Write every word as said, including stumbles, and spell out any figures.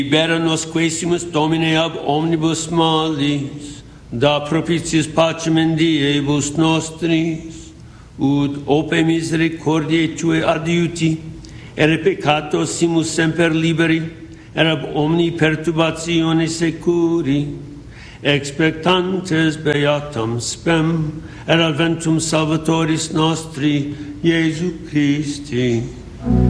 Libera nos quesimus, Domine, ab omnibus malis, da propitius pacem in diebus nostris, ut ope misericordiae Tue adiuti, ere peccato simus semper liberi, et ab omni perturbatione securi, expectantes beatam spem, et adventum Salvatoris nostri, Iesu Christi.